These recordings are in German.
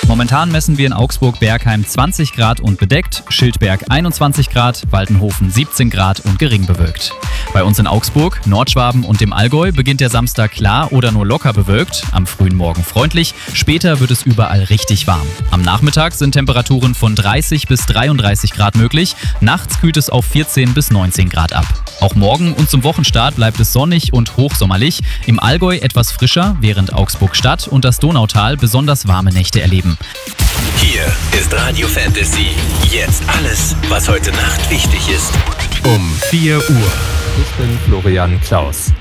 Momentan messen wir in Augsburg-Bergheim 20 Grad und bedeckt, Schildberg 21 Grad, Waldenhofen 17 Grad und gering bewölkt. Bei uns in Augsburg, Nordschwaben und dem Allgäu beginnt der Samstag klar oder nur locker bewölkt, am frühen Morgen freundlich, später wird es überall richtig warm. Am Nachmittag sind Temperaturen von 30 bis 33 Grad möglich, nachts kühlt es auf 14 bis 19 Grad ab. Auch morgen und zum Wochenstart bleibt es sonnig und hochsommerlich, im Allgäu etwas frischer, während Augsburg-Stadt und das Donautal besonders warme Nächte erleben. Hier ist Radio Fantasy. Jetzt alles, was heute Nacht wichtig ist. Um 4 Uhr. Ich bin Florian Klaus.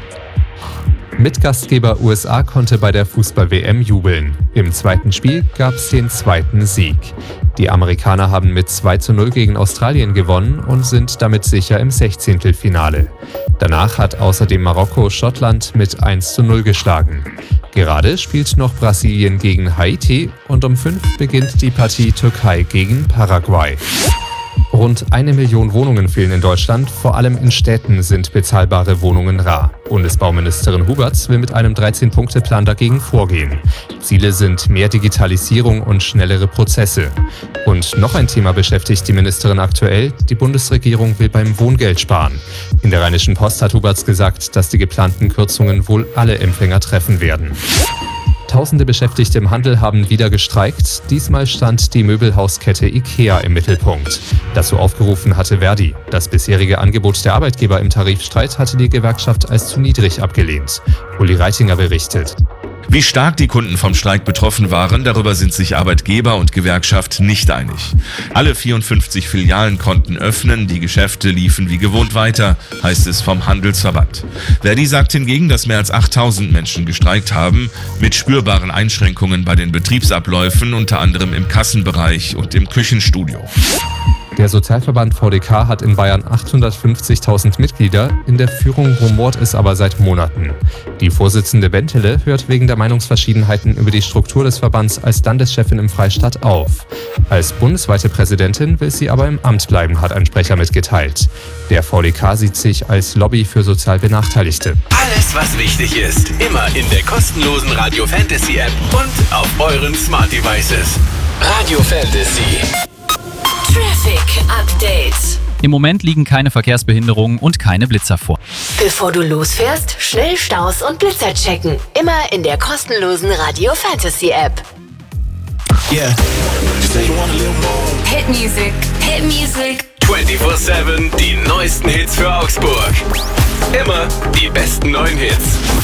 Mitgastgeber USA konnte bei der Fußball-WM jubeln. Im zweiten Spiel gab es den zweiten Sieg. Die Amerikaner haben mit 2:0 gegen Australien gewonnen und sind damit sicher im 16. Danach hat außerdem Marokko Schottland mit 1:0 geschlagen. Gerade spielt noch Brasilien gegen Haiti und um 5 beginnt die Partie Türkei gegen Paraguay. Rund 1 Million Wohnungen fehlen in Deutschland, vor allem in Städten sind bezahlbare Wohnungen rar. Bundesbauministerin Huberts will mit einem 13-Punkte-Plan dagegen vorgehen. Ziele sind mehr Digitalisierung und schnellere Prozesse. Und noch ein Thema beschäftigt die Ministerin aktuell, die Bundesregierung will beim Wohngeld sparen. In der Rheinischen Post hat Huberts gesagt, dass die geplanten Kürzungen wohl alle Empfänger treffen werden. Tausende Beschäftigte im Handel haben wieder gestreikt. Diesmal stand die Möbelhauskette IKEA im Mittelpunkt. Dazu aufgerufen hatte Verdi. Das bisherige Angebot der Arbeitgeber im Tarifstreit hatte die Gewerkschaft als zu niedrig abgelehnt. Uli Reitinger berichtet. Wie stark die Kunden vom Streik betroffen waren, darüber sind sich Arbeitgeber und Gewerkschaft nicht einig. Alle 54 Filialen konnten öffnen, die Geschäfte liefen wie gewohnt weiter, heißt es vom Handelsverband. Verdi sagt hingegen, dass mehr als 8000 Menschen gestreikt haben, mit spürbaren Einschränkungen bei den Betriebsabläufen, unter anderem im Kassenbereich und im Küchenstudio. Der Sozialverband VDK hat in Bayern 850.000 Mitglieder, in der Führung rumort es aber seit Monaten. Die Vorsitzende Bentele hört wegen der Meinungsverschiedenheiten über die Struktur des Verbands als Landeschefin im Freistaat auf. Als bundesweite Präsidentin will sie aber im Amt bleiben, hat ein Sprecher mitgeteilt. Der VDK sieht sich als Lobby für sozial Benachteiligte. Alles, was wichtig ist, immer in der kostenlosen Radio Fantasy App und auf euren Smart Devices. Radio Fantasy. Traffic Update. Im Moment liegen keine Verkehrsbehinderungen und keine Blitzer vor. Bevor du losfährst, schnell Staus und Blitzer checken. Immer in der kostenlosen Radio Fantasy App. Yeah. Hit Music. Hit Music. 24/7 die neuesten Hits für Augsburg. Immer die besten neuen Hits.